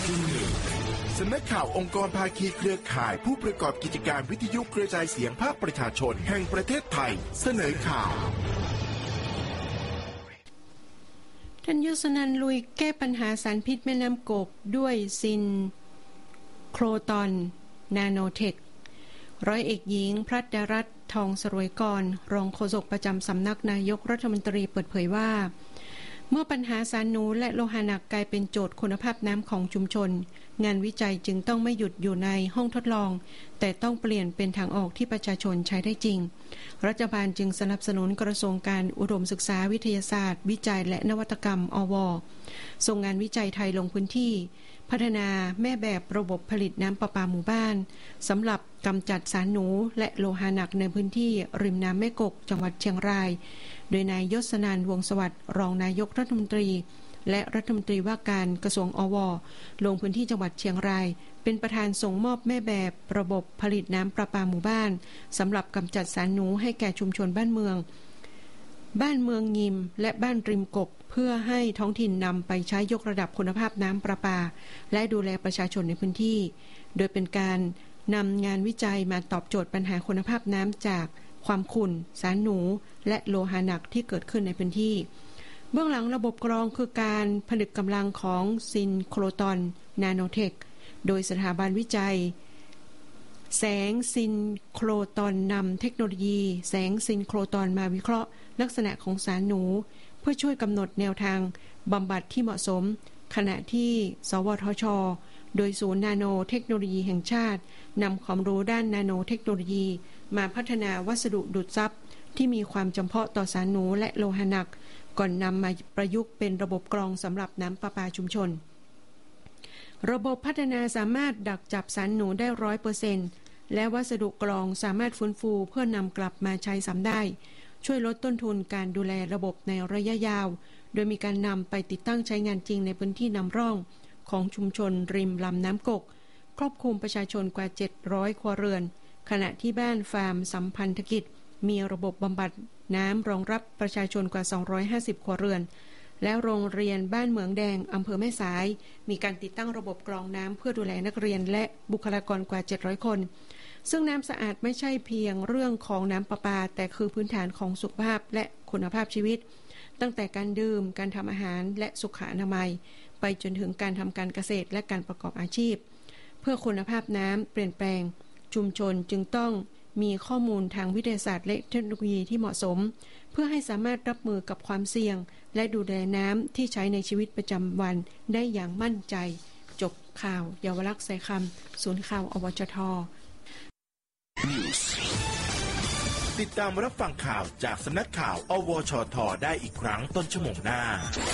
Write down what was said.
สำนักข่าวองค์กรภาคีเครือข่ายผู้ประกอบกิจการวิทยุกระจายเสียงภาคประชาชนแห่งประเทศไทยเสนอข่าวท่านยศนันท์ลุยแก้ปัญหาสารพิษแม่น้ำกบด้วยซินโครตอนนาโนเทคร้อยเอกหญิงพระดารัตน์ทองสรวยกรรองโฆษกประจำสำนักนายกรัฐมนตรีเปิดเผยว่าเมื่อปัญหาสารหนูและโลหะหนักกลายเป็นโจทย์คุณภาพน้ำของชุมชนงานวิจัยจึงต้องไม่หยุดอยู่ในห้องทดลองแต่ต้องเปลี่ยนเป็นทางออกที่ประชาชนใช้ได้จริงรัฐบาลจึงสนับสนุนกระทรวงการอุดมศึกษาวิทยาศาสตร์วิจัยและนวัตกรรมอว.ส่งงานวิจัยไทยลงพื้นที่พัฒนาแม่แบบระบบผลิตน้ำประปาหมู่บ้านสำหรับกำจัดสารหนูและโลหะหนักในพื้นที่ริมน้ำแม่กกจังหวัดเชียงรายโดยนายยศนันท์วงศ์สวัสดิ์รองนายกรัฐมนตรีและรัฐมนตรีว่าการกระทรวงอว.ลงพื้นที่จังหวัดเชียงรายเป็นประธานส่งมอบแม่แบบระบบผลิตน้ำประปาหมู่บ้านสำหรับกำจัดสารหนูให้แก่ชุมชนบ้านเมืองยิมและบ้านริมกบเพื่อให้ท้องถิ่นนำไปใช้ยกระดับคุณภาพน้ำประปาและดูแลประชาชนในพื้นที่โดยเป็นการนำงานวิจัยมาตอบโจทย์ปัญหาคุณภาพน้ำจากความขุ่นสารหนูและโลหะหนักที่เกิดขึ้นในพื้นที่เบื้องหลังระบบกรองคือการผนึกกำลังของซินโครตอนนาโนเทคโดยสถาบันวิจัยแสงซินโครตอนนำเทคโนโลยีแสงซินโครตอนมาวิเคราะห์ลักษณะของสารหนูเพื่อช่วยกำหนดแนวทางบำบัดที่เหมาะสมขณะที่สวทช.โดยศูนย์นาโนเทคโนโลยีแห่งชาตินำความรู้ด้านนาโนเทคโนโลยีมาพัฒนาวัสดุดูดซับที่มีความจำเพาะต่อสารหนูและโลหะหนักก่อนนำมาประยุกต์เป็นระบบกรองสำหรับน้ำประปาชุมชนระบบพัฒนาสามารถดักจับสารหนูได้ 100% และวัสดุกรองสามารถฟื้นฟูเพื่อนำกลับมาใช้ซ้ำได้ช่วยลดต้นทุนการดูแลระบบในระยะยาวโดยมีการนำไปติดตั้งใช้งานจริงในพื้นที่นำร่องของชุมชนริมลำน้ำกกครอบคลุมประชาชนกว่า700ครัวเรือนขณะที่บ้านฟาร์มสัมพันธกิจมีระบบบำบัดน้ำรองรับประชาชนกว่า250ครัวเรือนและโรงเรียนบ้านเหมืองแดงอำเภอแม่สายมีการติดตั้งระบบกรองน้ำเพื่อดูแลนักเรียนและบุคลากรกว่า700คนซึ่งน้ำสะอาดไม่ใช่เพียงเรื่องของน้ำประปาแต่คือพื้นฐานของสุขภาพและคุณภาพชีวิตตั้งแต่การดื่มการทำอาหารและสุขอนามัยไปจนถึงการทำการเกษตรและการประกอบอาชีพเพื่อคุณภาพน้ำเปลี่ยนแปลงชุมชนจึงต้องมีข้อมูลทางวิทยาศาสตร์และเทคโนโลยีที่เหมาะสมเพื่อให้สามารถรับมือกับความเสี่ยงและดูแลน้ำที่ใช้ในชีวิตประจำวันได้อย่างมั่นใจจบข่าวเยาวลักษณ์สายคำศูนย์ข่าวอวชท. ติดตามรับฟังข่าวจากสำนักข่าวอวชท.ได้อีกครั้งต้นชั่วโมงหน้า